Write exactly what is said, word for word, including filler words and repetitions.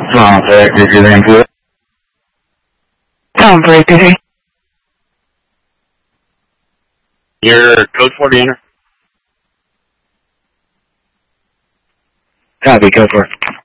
Tom, Vic, did you input? Tom, Vic, did you? Your code for the enter? Copy, go for it.